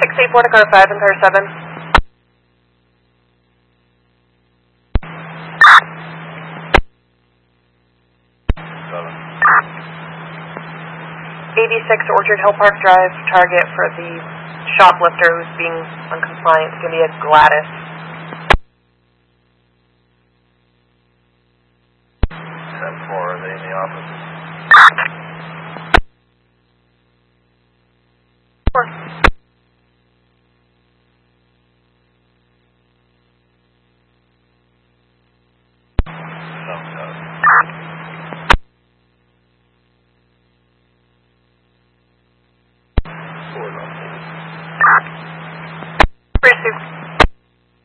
684 to car 5 and car 7. 86 Orchard Hill Park Drive, target for the shoplifter who's being uncompliant. It's going to be a Gladys. 10-4, are they in the office?